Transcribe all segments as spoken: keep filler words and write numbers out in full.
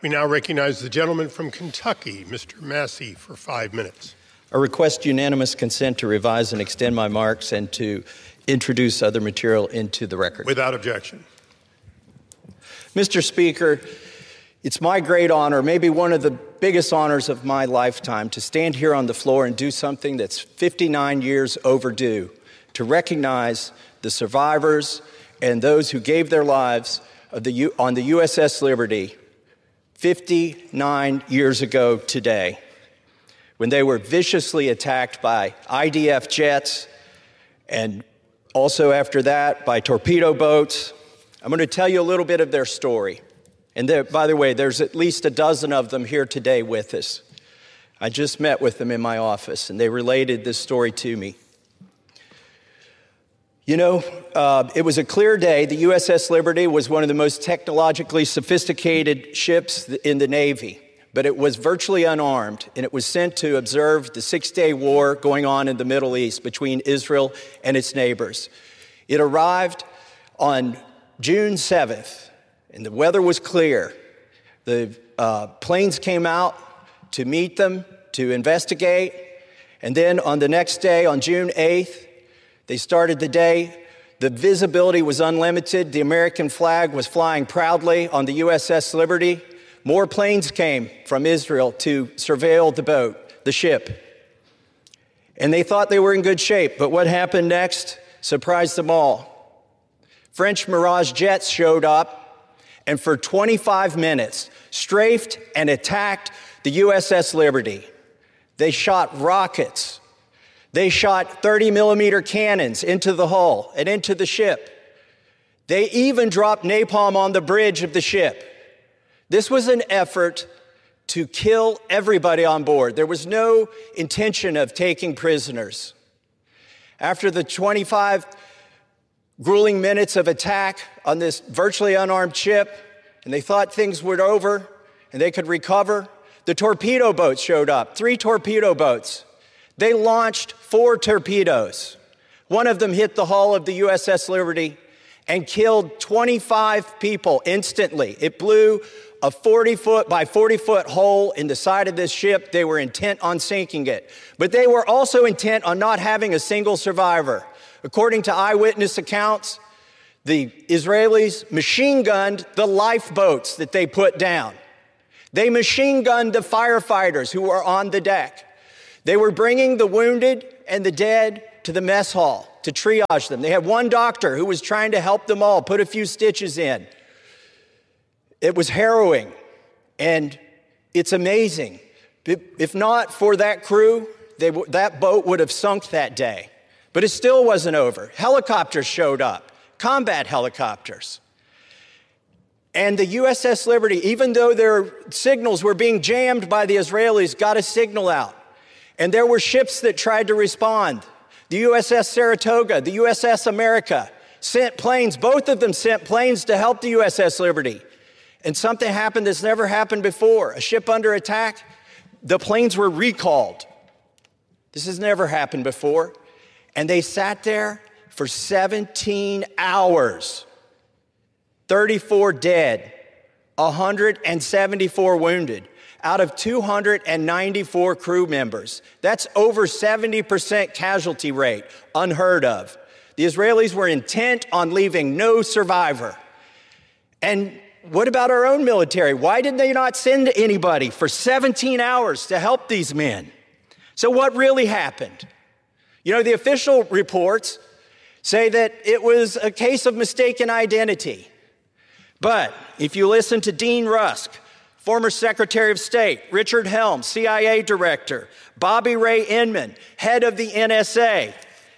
We now recognize the gentleman from Kentucky, Mister Massey, for five minutes. I request unanimous consent to revise and extend my marks and to introduce other material into the record. Without objection. Mister Speaker, it's my great honor, maybe one of the biggest honors of my lifetime, to stand here on the floor and do something that's fifty-nine years overdue, to recognize the survivors and those who gave their lives of the U- on the U S S Liberty fifty-nine years ago today, when they were viciously attacked by I D F jets and also after that by torpedo boats. I'm going to tell you a little bit of their story. And there, by the way, there's at least a dozen of them here today with us. I just met with them in my office, and they related this story to me. You know, uh, it was a clear day. The U S S Liberty was one of the most technologically sophisticated ships in the Navy, but it was virtually unarmed, and it was sent to observe the six-day war going on in the Middle East between Israel and its neighbors. It arrived on June seventh, and the weather was clear. The uh, planes came out to meet them, to investigate, and then on the next day, on June eighth, they started the day. The visibility was unlimited. The American flag was flying proudly on the U S S Liberty. More planes came from Israel to surveil the boat, the ship. And they thought they were in good shape, but what happened next surprised them all. French Mirage jets showed up and for twenty-five minutes strafed and attacked the U S S Liberty. They shot rockets. They shot thirty millimeter cannons into the hull and into the ship. They even dropped napalm on the bridge of the ship. This was an effort to kill everybody on board. There was no intention of taking prisoners. After the twenty-five grueling minutes of attack on this virtually unarmed ship, and they thought things were over and they could recover, the torpedo boats showed up, three torpedo boats. They launched four torpedoes. One of them hit the hull of the U S S Liberty and killed twenty-five people instantly. It blew a forty foot by forty foot hole in the side of this ship. They were intent on sinking it. But they were also intent on not having a single survivor. According to eyewitness accounts, the Israelis machine gunned the lifeboats that they put down. They machine gunned the firefighters who were on the deck. They were bringing the wounded and the dead to the mess hall to triage them. They had one doctor who was trying to help them all, put a few stitches in. It was harrowing, and it's amazing. If not for that crew, they, that boat would have sunk that day. But it still wasn't over. Helicopters showed up, combat helicopters. And the U S S Liberty, even though their signals were being jammed by the Israelis, got a signal out. And there were ships that tried to respond. The U S S Saratoga, the U S S America sent planes. Both of them sent planes to help the U S S Liberty. And something happened that's never happened before. A ship under attack, the planes were recalled. This has never happened before. And they sat there for seventeen hours. thirty-four dead, one hundred seventy-four wounded out of two hundred ninety-four crew members. That's over seventy percent casualty rate, unheard of. The Israelis were intent on leaving no survivor. And what about our own military? Why did they not send anybody for seventeen hours to help these men? So what really happened? You know, the official reports say that it was a case of mistaken identity. But if you listen to Dean Rusk, former Secretary of State, Richard Helms, C I A Director, Bobby Ray Inman, head of the N S A,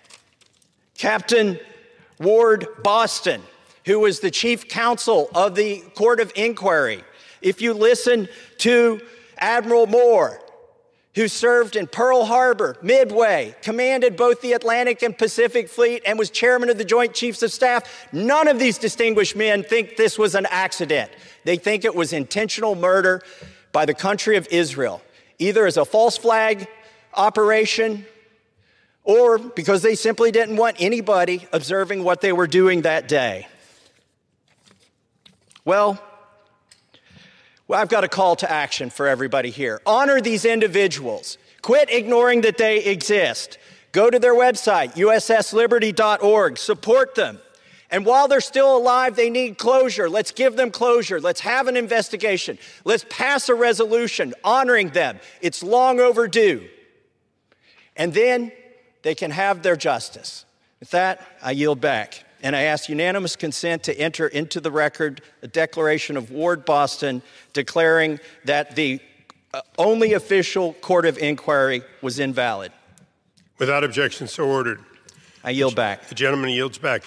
Captain Ward Boston, who was the chief counsel of the Court of Inquiry. If you listen to Admiral Moore, who served in Pearl Harbor, Midway, commanded both the Atlantic and Pacific Fleet, and was chairman of the Joint Chiefs of Staff, none of these distinguished men think this was an accident. They think it was intentional murder by the country of Israel, either as a false flag operation or because they simply didn't want anybody observing what they were doing that day. Well, Well, I've got a call to action for everybody here. Honor these individuals. Quit ignoring that they exist. Go to their website, U S S liberty dot org. Support them. And while they're still alive, they need closure. Let's give them closure. Let's have an investigation. Let's pass a resolution honoring them. It's long overdue. And then they can have their justice. With that, I yield back. And I ask unanimous consent to enter into the record a declaration of Ward Boston declaring that the only official court of inquiry was invalid. Without objection, so ordered. I yield back. The gentleman yields back.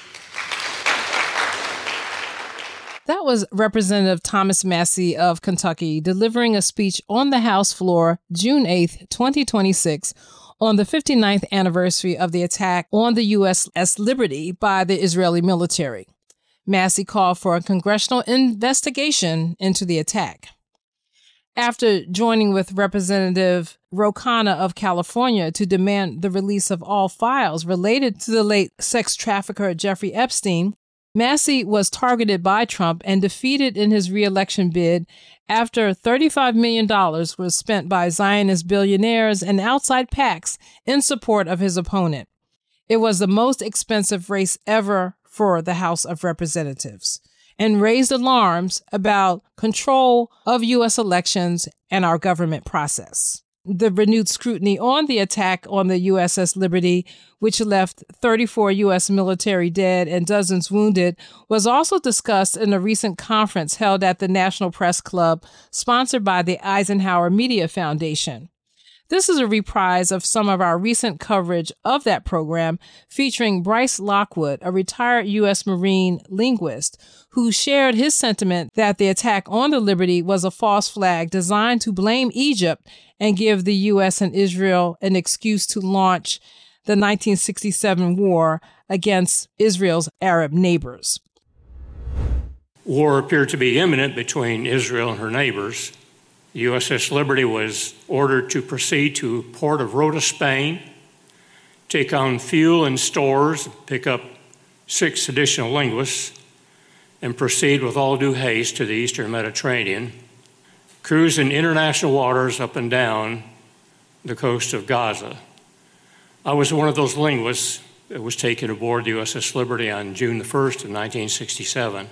That was Representative Thomas Massie of Kentucky delivering a speech on the House floor June eighth, twenty twenty-six, on the fifty-ninth anniversary of the attack on the U S S Liberty by the Israeli military. Massie called for a congressional investigation into the attack. After joining with Representative Ro Khanna of California to demand the release of all files related to the late sex trafficker Jeffrey Epstein, Massie was targeted by Trump and defeated in his re-election bid after thirty-five million dollars was spent by Zionist billionaires and outside PACs in support of his opponent. It was the most expensive race ever for the House of Representatives and raised alarms about control of U S elections and our government process. The renewed scrutiny on the attack on the U S S Liberty, which left thirty-four U S military dead and dozens wounded, was also discussed in a recent conference held at the National Press Club, sponsored by the Eisenhower Media Foundation. This is a reprise of some of our recent coverage of that program, featuring Bryce Lockwood, a retired U S Marine linguist, who shared his sentiment that the attack on the Liberty was a false flag designed to blame Egypt and give the U S and Israel an excuse to launch the nineteen sixty-seven war against Israel's Arab neighbors. War appeared to be imminent between Israel and her neighbors. The U S S Liberty was ordered to proceed to Port of Rota, Spain, take on fuel and stores, pick up six additional linguists, and proceed with all due haste to the eastern Mediterranean, cruise in international waters up and down the coast of Gaza. I was one of those linguists that was taken aboard the U S S Liberty on June the first of nineteen sixty-seven.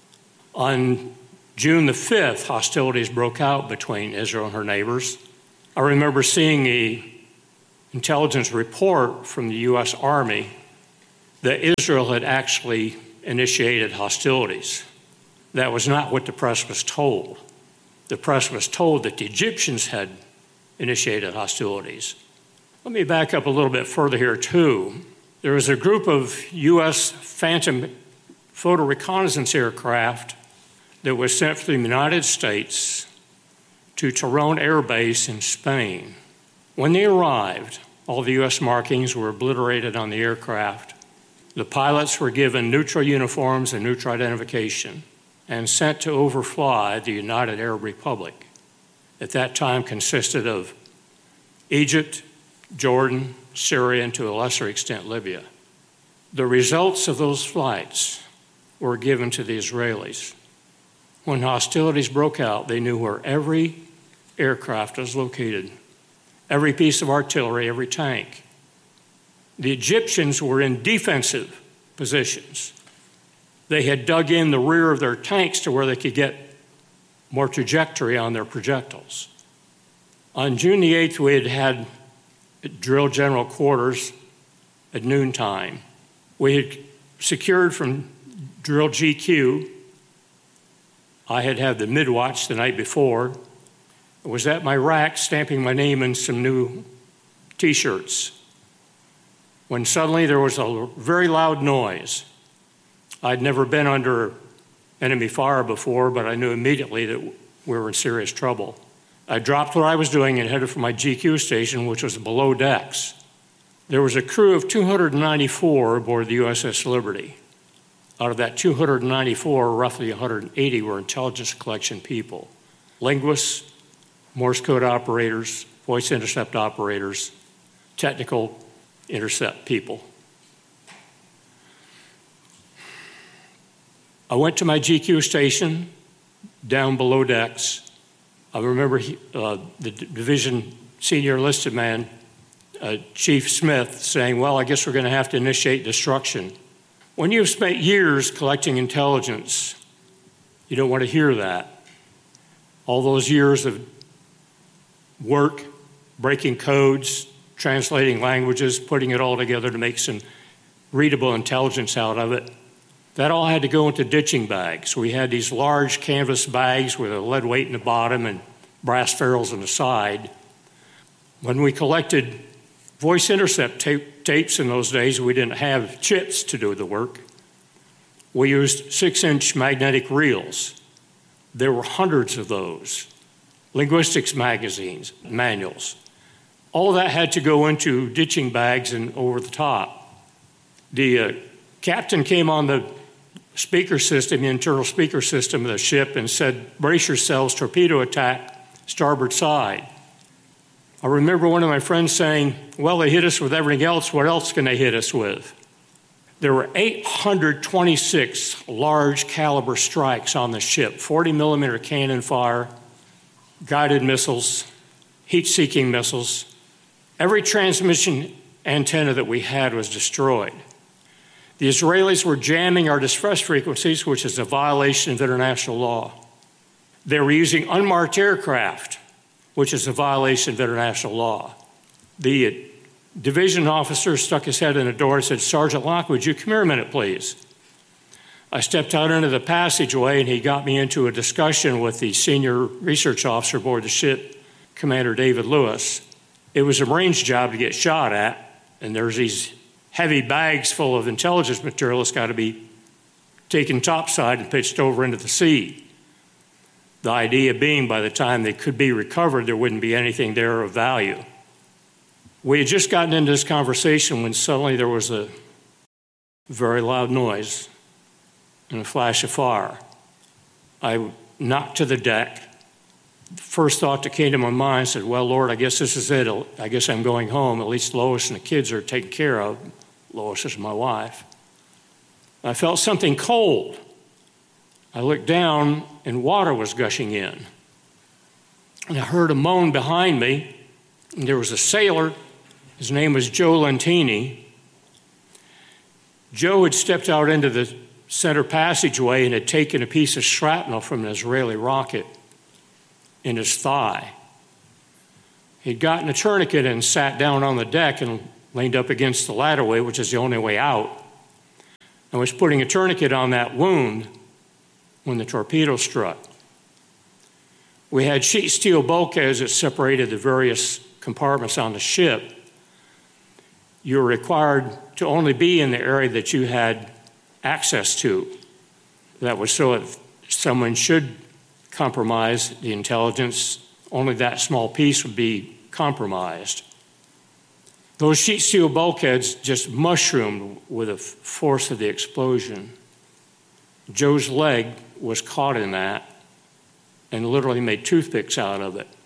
On June the fifth, hostilities broke out between Israel and her neighbors. I remember seeing the intelligence report from the U S Army that Israel had actually initiated hostilities. That was not what the press was told. The press was told that the Egyptians had initiated hostilities. Let me back up a little bit further here, too. There was a group of U S Phantom photo reconnaissance aircraft that was sent from the United States to Torón Air Base in Spain. When they arrived, all the U S markings were obliterated on the aircraft. The pilots were given neutral uniforms and neutral identification and sent to overfly the United Arab Republic. At that time consisted of Egypt, Jordan, Syria, and to a lesser extent Libya. The results of those flights were given to the Israelis. When hostilities broke out, they knew where every aircraft was located, every piece of artillery, every tank. The Egyptians were in defensive positions. They had dug in the rear of their tanks to where they could get more trajectory on their projectiles. On June the eighth, we had had drill general quarters at noontime. We had secured from drill G Q. I had had the midwatch the night before. I was at my rack stamping my name in some new T-shirts when suddenly there was a very loud noise. I'd never been under enemy fire before, but I knew immediately that we were in serious trouble. I dropped what I was doing and headed for my G Q station, which was below decks. There was a crew of two hundred ninety-four aboard the U S S Liberty. Out of that two hundred ninety-four, roughly one hundred eighty were intelligence collection people, linguists, Morse code operators, voice intercept operators, technical intercept people. I went to my G Q station down below decks. I remember he, uh, the division senior enlisted man, uh, Chief Smith, saying, well, I guess we're going to have to initiate destruction. When you've spent years collecting intelligence, you don't want to hear that. All those years of work, breaking codes, translating languages, putting it all together to make some readable intelligence out of it, that all had to go into ditching bags. We had these large canvas bags with a lead weight in the bottom and brass ferrules on the side. When we collected voice intercept tape, tapes in those days, we didn't have chips to do the work. We used six-inch magnetic reels. There were hundreds of those. Linguistics magazines, manuals. All of that had to go into ditching bags and over the top. The uh, captain came on the speaker system, the internal speaker system of the ship, and said, brace yourselves, torpedo attack, starboard side. I remember one of my friends saying, well, they hit us with everything else. What else can they hit us with? There were eight hundred twenty-six large caliber strikes on the ship, forty millimeter cannon fire, guided missiles, heat-seeking missiles. Every transmission antenna that we had was destroyed. The Israelis were jamming our distress frequencies, which is a violation of international law. They were using unmarked aircraft, which is a violation of international law. The division officer stuck his head in the door and said, Sergeant Lockwood, you come here a minute, please. I stepped out into the passageway, and he got me into a discussion with the senior research officer aboard the ship, Commander David Lewis. It was a Marine's job to get shot at, and there's these heavy bags full of intelligence material that's got to be taken topside and pitched over into the sea. The idea being by the time they could be recovered, there wouldn't be anything there of value. We had just gotten into this conversation when suddenly there was a very loud noise and a flash of fire. I knocked to the deck. The first thought that came to my mind said, well, Lord, I guess this is it. I guess I'm going home. At least Lois and the kids are taken care of. Lois is my wife. I felt something cold. I looked down, and water was gushing in. And I heard a moan behind me, and there was a sailor. His name was Joe Lentini. Joe had stepped out into the center passageway and had taken a piece of shrapnel from an Israeli rocket in his thigh. He'd gotten a tourniquet and sat down on the deck and leaned up against the ladderway, which is the only way out, and was putting a tourniquet on that wound when the torpedo struck. We had sheet steel bulkheads that separated the various compartments on the ship. You were required to only be in the area that you had access to. That was so if someone should compromise the intelligence, only that small piece would be compromised. Those sheet steel bulkheads just mushroomed with the force of the explosion. Joe's leg was caught in that and literally made toothpicks out of it.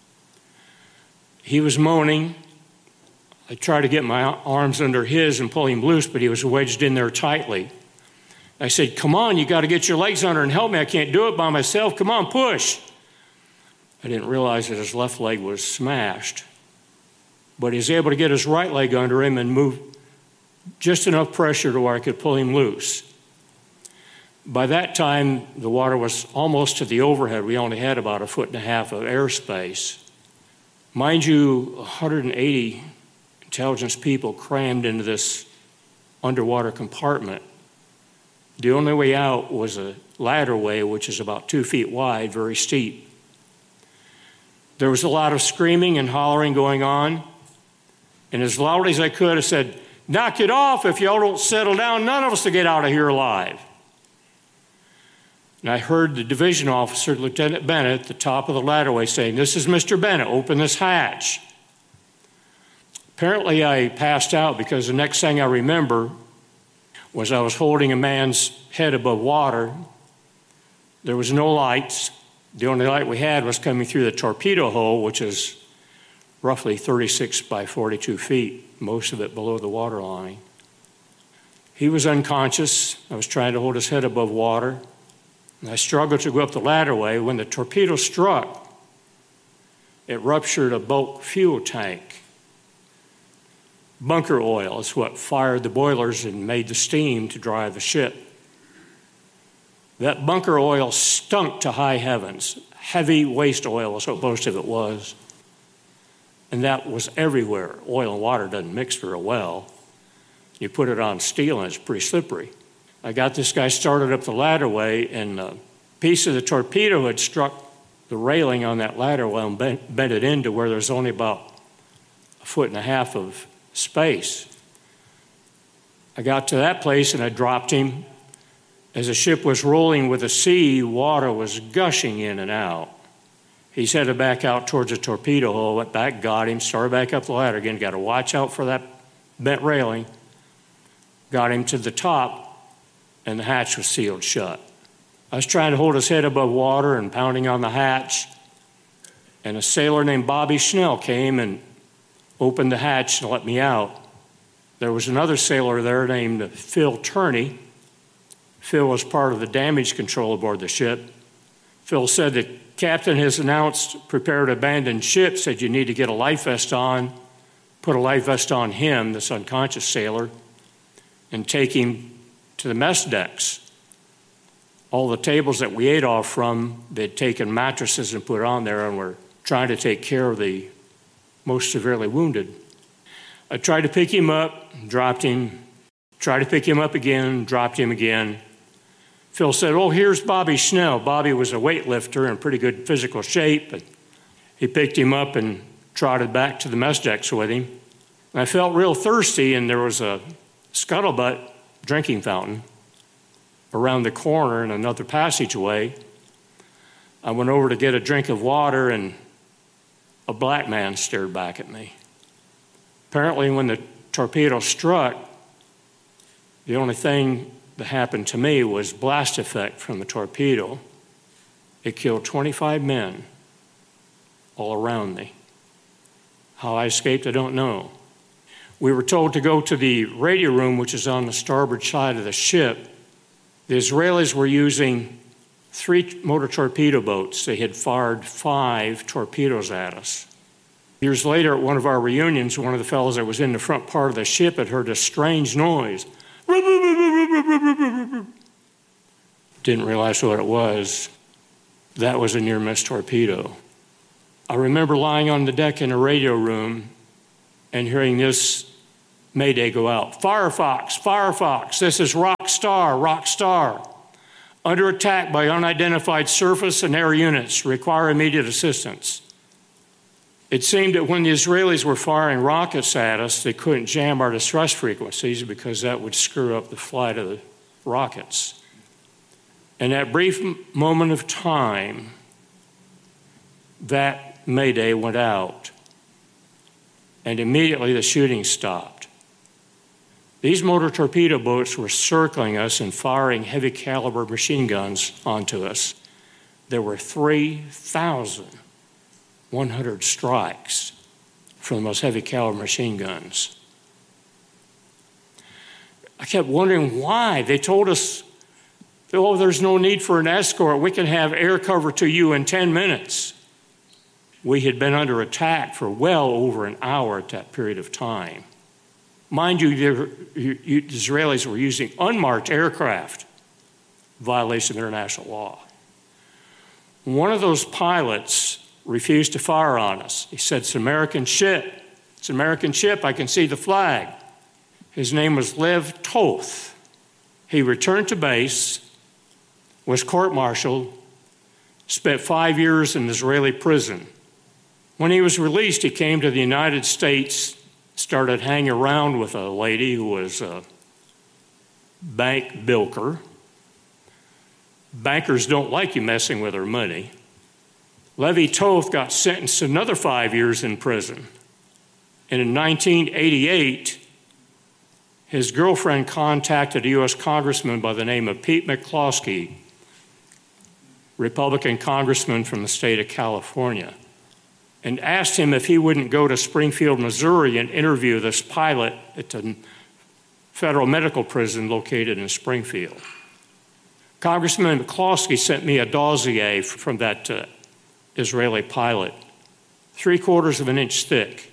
He was moaning. I tried to get my arms under his and pull him loose, but he was wedged in there tightly. I said, come on, you got to get your legs under and help me. I can't do it by myself. Come on, push. I didn't realize that his left leg was smashed, but he was able to get his right leg under him and move just enough pressure to where I could pull him loose. By that time, the water was almost to the overhead. We only had about a foot and a half of airspace. Mind you, one hundred eighty intelligence people crammed into this underwater compartment. The only way out was a ladderway, which is about two feet wide, very steep. There was a lot of screaming and hollering going on, and as loudly as I could, I said, knock it off. If y'all don't settle down, none of us will get out of here alive. And I heard the division officer, Lieutenant Bennett, at the top of the ladderway saying, this is Mister Bennett, open this hatch. Apparently I passed out because the next thing I remember was I was holding a man's head above water. There was no lights. The only light we had was coming through the torpedo hole, which is roughly thirty-six by forty-two feet, most of it below the water line. He was unconscious. I was trying to hold his head above water. And I struggled to go up the ladderway. When the torpedo struck, It ruptured a bulk fuel tank. Bunker oil is what fired the boilers and made the steam to drive the ship. That bunker oil stunk to high heavens. Heavy waste oil is what most of it was. And that was everywhere. Oil and water doesn't mix very well. You put it on steel and it's pretty slippery. I got this guy started up the ladderway, and a piece of the torpedo had struck the railing on that ladderway and bent, bent it into where there's only about a foot and a half of space. I got to that place and I dropped him. As the ship was rolling with the sea, water was gushing in and out. He's headed back out towards the torpedo hole, went back, got him, started back up the ladder again, got to watch out for that bent railing, got him to the top, and the hatch was sealed shut. I was trying to hold his head above water and pounding on the hatch, and a sailor named Bobby Schnell came and opened the hatch and let me out. There was another sailor there named Phil Turney. Phil was part of the damage control aboard the ship. Phil said the captain has announced, prepare to abandon ship, said you need to get a life vest on, put a life vest on him, this unconscious sailor, and take him to the mess decks. All the tables that we ate off from, they'd taken mattresses and put on there and were trying to take care of the most severely wounded. I tried to pick him up, dropped him, tried to pick him up again, dropped him again. Phil said, oh, here's Bobby Schnell. Bobby was a weightlifter in pretty good physical shape. And he picked him up and trotted back to the mess decks with him. And I felt real thirsty, and there was a scuttlebutt drinking fountain around the corner in another passageway. I went over to get a drink of water, and a black man stared back at me. Apparently, when the torpedo struck, the only thing that happened to me was blast effect from the torpedo. It killed twenty-five men all around me. How I escaped, I don't know. We were told to go to the radio room, which is on the starboard side of the ship. The Israelis were using three motor torpedo boats. They had fired five torpedoes at us. Years later, at one of our reunions, one of the fellows that was in the front part of the ship had heard a strange noise. Didn't realize what it was. That was a near-miss torpedo. I remember lying on the deck in a radio room and hearing this mayday go out. Firefox, Firefox, this is Rock Star, Rock Star. Under attack by unidentified surface and air units, require immediate assistance. It seemed that when the Israelis were firing rockets at us, they couldn't jam our distress frequencies because that would screw up the flight of the rockets. In that brief moment of time, that mayday went out, and immediately the shooting stopped. These motor torpedo boats were circling us and firing heavy caliber machine guns onto us. There were three thousand one hundred strikes from the most heavy caliber machine guns. I kept wondering why. They told us, oh, there's no need for an escort. We can have air cover to you in ten minutes. We had been under attack for well over an hour at that period of time. Mind you, the Israelis were using unmarked aircraft, violation of international law. One of those pilots refused to fire on us. He said, it's an American ship. It's an American ship. I can see the flag. His name was Lev Toth. He returned to base, was court-martialed, spent five years in Israeli prison. When he was released, he came to the United States, started hanging around with a lady who was a bank bilker. Bankers don't like you messing with their money. Levi Toth got sentenced to another five years in prison. And in nineteen eighty-eight, his girlfriend contacted a U S congressman by the name of Pete McCloskey, Republican congressman from the state of California, and asked him if he wouldn't go to Springfield, Missouri and interview this pilot at the federal medical prison located in Springfield. Congressman McCloskey sent me a dossier from that uh, Israeli pilot. three quarters of an inch thick.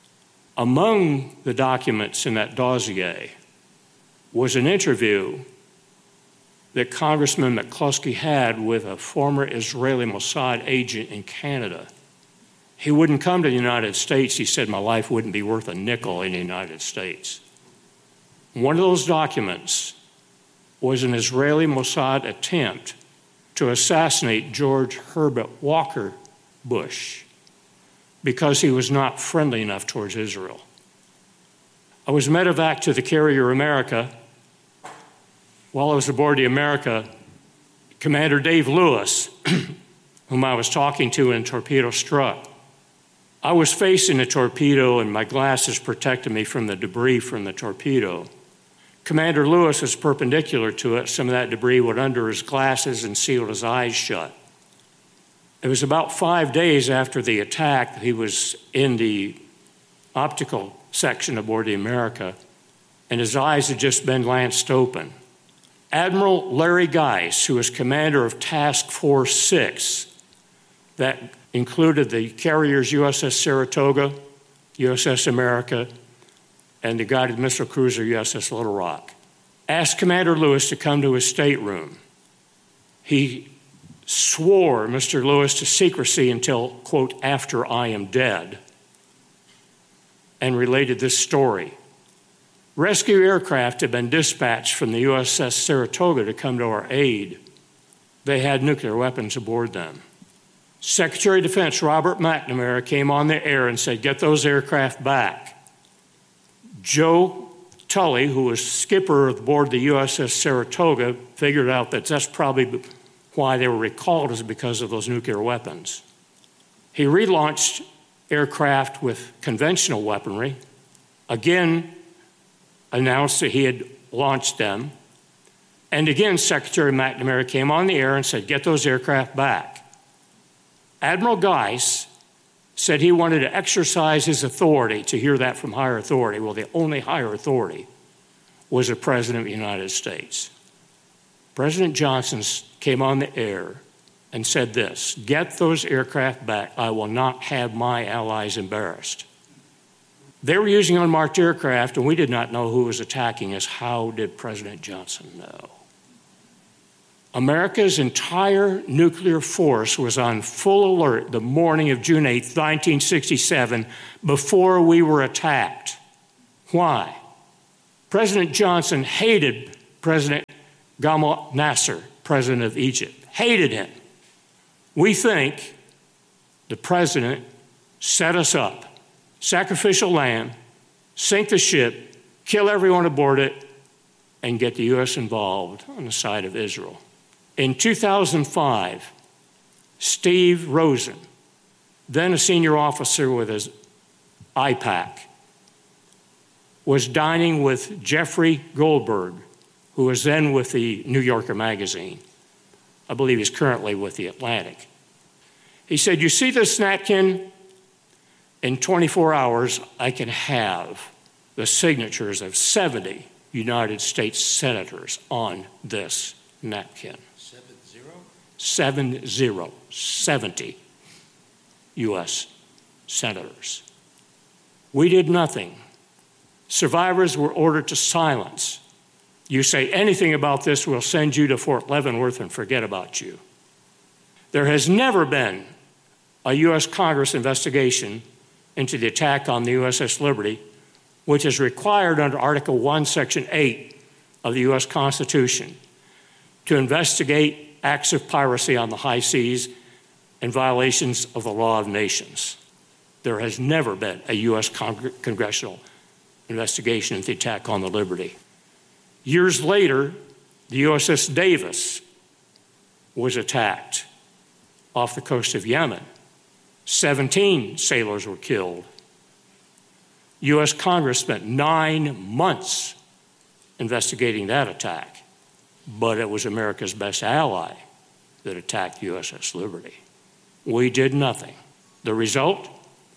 Among the documents in that dossier was an interview that Congressman McCluskey had with a former Israeli Mossad agent in Canada. He wouldn't come to the United States. He said, my life wouldn't be worth a nickel in the United States. One of those documents was an Israeli Mossad attempt to assassinate George Herbert Walker Bush because he was not friendly enough towards Israel. I was medevac to the carrier America. While I was aboard the America, Commander Dave Lewis, whom I was talking to in torpedo struck, I was facing the torpedo and my glasses protected me from the debris from the torpedo. Commander Lewis was perpendicular to it. Some of that debris went under his glasses and sealed his eyes shut. It was about five days after the attack. He was in the optical section aboard the America, and his eyes had just been lanced open. Admiral Larry Geis, who was commander of Task Force six, that included the carriers U S S Saratoga, U S S America, and the guided missile cruiser U S S Little Rock, asked Commander Lewis to come to his stateroom. He swore Mister Lewis to secrecy until, quote, after I am dead, and related this story. Rescue aircraft had been dispatched from the U S S Saratoga to come to our aid. They had nuclear weapons aboard them. Secretary of Defense Robert McNamara came on the air and said, get those aircraft back. Joe Tully, who was skipper aboard the U S S Saratoga, figured out that that's probably why they were recalled, is because of those nuclear weapons. He relaunched aircraft with conventional weaponry, again announced that he had launched them, and again Secretary McNamara came on the air and said, get those aircraft back. Admiral Geis said he wanted to exercise his authority, to hear that from higher authority. Well, the only higher authority was the President of the United States. President Johnson came on the air and said this, get those aircraft back. I will not have my allies embarrassed. They were using unmarked aircraft, and we did not know who was attacking us. How did President Johnson know? America's entire nuclear force was on full alert the morning of June eighth, nineteen sixty-seven, before we were attacked. Why? President Johnson hated President Gamal Nasser, president of Egypt, hated him. We think the president set us up, sacrificial lamb, sink the ship, kill everyone aboard it, and get the U S involved on the side of Israel. In two thousand five, Steve Rosen, then a senior officer with his I PAC, was dining with Jeffrey Goldberg, who was then with the New Yorker magazine. I believe he's currently with the Atlantic. He said, you see this napkin? In twenty-four hours, I can have the signatures of seventy United States senators on this napkin. Seven zero? Seven zero, seventy U S senators. We did nothing. Survivors were ordered to silence. You say anything about this, we'll send you to Fort Leavenworth and forget about you. There has never been a U S Congress investigation into the attack on the U S S Liberty, which is required under Article one, Section eight of the U S Constitution to investigate acts of piracy on the high seas and violations of the law of nations. There has never been a U S Cong- congressional investigation into the attack on the Liberty. Years later, the U S S Davis was attacked off the coast of Yemen. seventeen sailors were killed. U S Congress spent nine months investigating that attack, but it was America's best ally that attacked U S S Liberty. We did nothing. The result?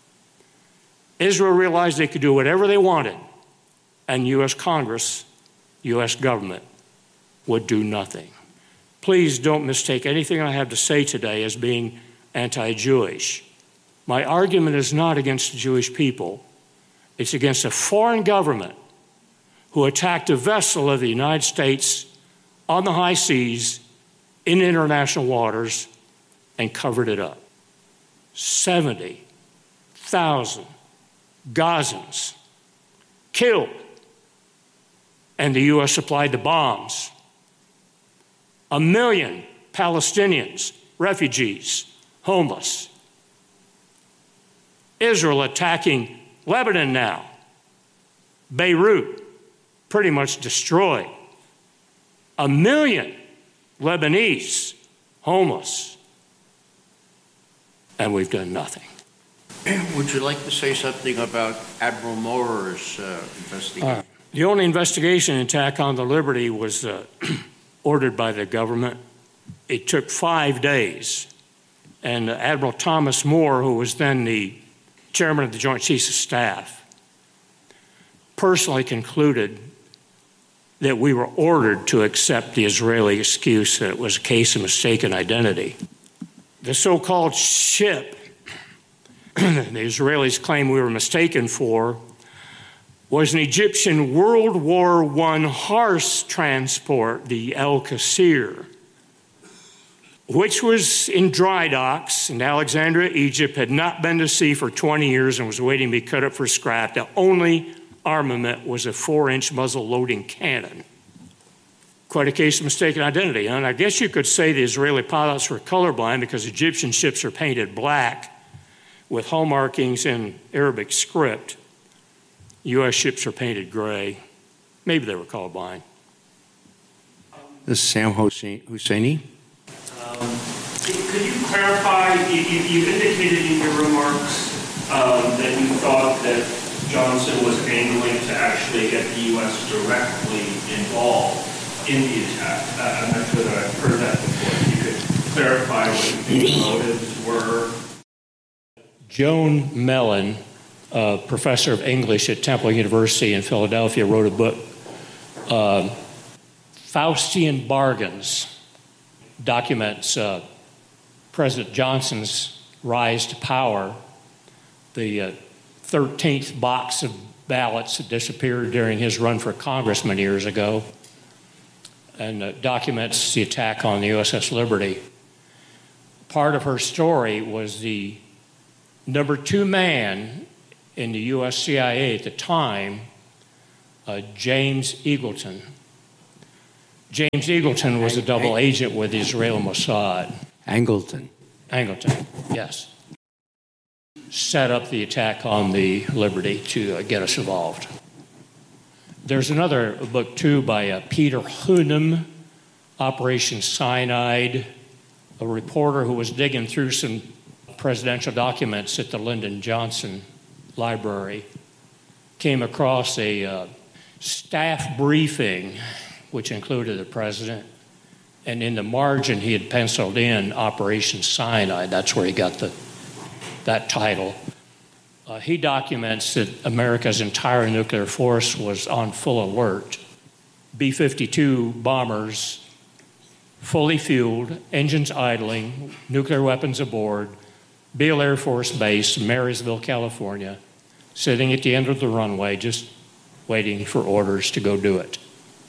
Israel realized they could do whatever they wanted, and U S Congress, U S government would do nothing. Please don't mistake anything I have to say today as being anti-Jewish. My argument is not against the Jewish people. It's against a foreign government who attacked a vessel of the United States on the high seas in international waters and covered it up. seventy thousand Gazans killed, and the U S supplied the bombs. A million Palestinians, refugees, homeless. Israel attacking Lebanon now. Beirut, pretty much destroyed. A million Lebanese, homeless. And we've done nothing. Would you like to say something about Admiral Moorer's uh, investigation? Uh, the only investigation attack on the Liberty was uh, ordered by the government. It took five days. And uh, Admiral Thomas Moore, who was then the chairman of the Joint Chiefs of Staff, personally concluded that we were ordered to accept the Israeli excuse that it was a case of mistaken identity. The so-called ship the Israelis claim we were mistaken for was an Egyptian World War One horse transport, the El Qasir, which was in dry docks in Alexandria, Egypt, had not been to sea for twenty years and was waiting to be cut up for scrap. The only armament was a four-inch muzzle-loading cannon. Quite a case of mistaken identity. And I guess you could say the Israeli pilots were colorblind because Egyptian ships are painted black with hull markings in Arabic script. U S ships are painted gray. Maybe they were colorblind. This is Sam Husseini. Um, could you clarify, you, you indicated in your remarks um, that you thought that Johnson was angling to actually get the U S directly involved in the attack. Uh, I'm not sure that I've heard that before. If you could clarify what the motives were. Joan Mellon, a professor of English at Temple University in Philadelphia, wrote a book, uh, Faustian Bargains, documents uh, President Johnson's rise to power, the uh, thirteenth box of ballots that disappeared during his run for congressman years ago, and uh, documents the attack on the U S S Liberty. Part of her story was the number two man in the U S C I A at the time, uh, James Eagleton. James Eagleton was a double Ang- agent with the Israeli Mossad. Angleton. Angleton, yes. Set up the attack on the Liberty to uh, get us involved. There's another book, too, by uh, Peter Hunem, Operation Cyanide, a reporter who was digging through some presidential documents at the Lyndon Johnson Library, came across a uh, staff briefing, which included the president, and in the margin he had penciled in Operation Cyanide. That's where he got the that title. Uh, he documents that America's entire nuclear force was on full alert. B fifty-two bombers, fully fueled, engines idling, nuclear weapons aboard, Beale Air Force Base, Marysville, California, sitting at the end of the runway, just waiting for orders to go do it.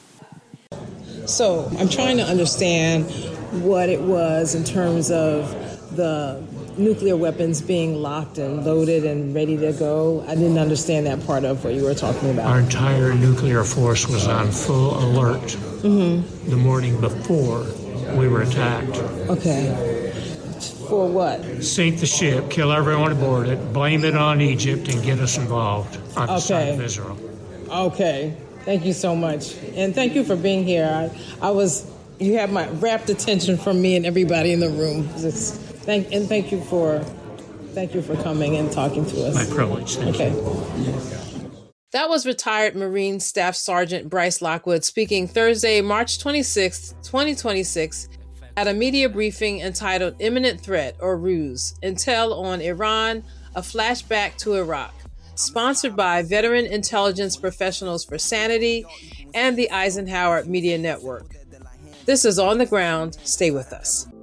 So I'm trying to understand what it was in terms of the nuclear weapons being locked and loaded and ready to go. I didn't understand that part of what you were talking about. Our entire nuclear force was on full alert mm-hmm. the morning before we were attacked. Okay. For what? Sink the ship, kill everyone aboard it, blame it on Egypt, and get us involved on the okay. side of Israel. Okay. Thank you so much. And thank you for being here. I, I was, you have my rapt attention from me and everybody in the room. Just thank, and thank you for, thank you for coming and talking to us. My privilege. Thank okay. you. That was retired Marine Staff Sergeant Bryce Lockwood speaking Thursday, March twenty-sixth, twenty twenty-six, at a media briefing entitled Imminent Threat or Ruse, Intel on Iran, a Flashback to Iraq, sponsored by Veteran Intelligence Professionals for Sanity and the Eisenhower Media Network. This is On the Ground. Stay with us.